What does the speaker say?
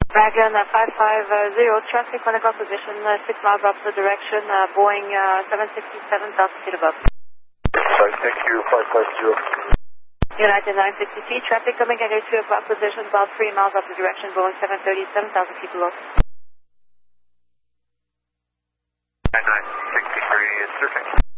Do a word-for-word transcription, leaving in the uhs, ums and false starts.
Dragon uh, five five zero, traffic clinical position, uh, six miles opposite direction, uh, Boeing uh, seven sixty-seven, thousand feet above. Sorry, thank you, five five zero. United nine sixty feet, traffic coming at your two o'clock position, about three miles opposite direction, Boeing seven thirty-seven, thousand feet below. nine sixty-three is surfing.